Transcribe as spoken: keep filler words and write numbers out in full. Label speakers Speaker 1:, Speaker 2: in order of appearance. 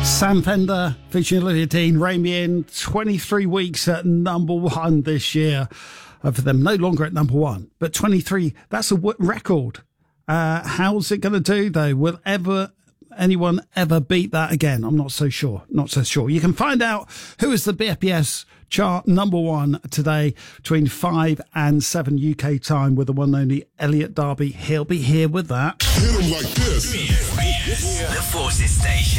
Speaker 1: Sam Fender featuring Olivia Dean, Rein Me In, twenty-three weeks at number one this year. Uh, for them, no longer at number one, but twenty-three, that's a w- record. Uh, how's it going to do, though? Will ever anyone ever beat that again? I'm not so sure. Not so sure. You can find out who is the B F B S chart number one today between five and seven U K time with the one and only Elliot Darby. He'll be here with that.
Speaker 2: Hit him like this.
Speaker 3: B F B S, the Forces Station.